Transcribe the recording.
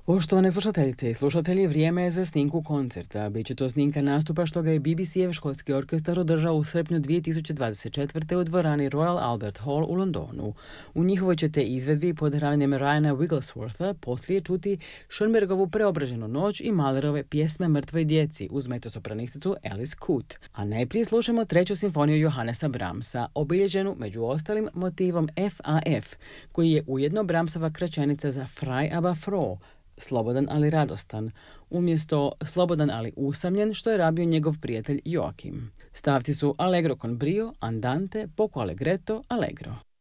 Poštovane slušateljice i slušatelji, vrijeme je za snimku koncerta. Biće to snimka nastupa što ga je BBC-ev škotski orkestar održao u srpnju 2024. u dvorani Royal Albert Hall u Londonu. U njihovoj ćete izvedbi pod ravanjem Ryana Wiggleswortha poslije čuti Schönbergovu Preobraženu noć i Mahlerove Pjesme mrtvoj djeci uz mezzosopranisticu Alice Coote. A najprije slušamo treću simfoniju Johannesa Brahmsa, obilježenu među ostalim motivom FAF, koji je ujedno Brahmsova kraćenica za Frei aber froh, slobodan ali radostan, umjesto slobodan ali usamljen, što je rabio njegov prijatelj Joachim. Stavci su Allegro con brio, Andante, poco allegretto, allegro.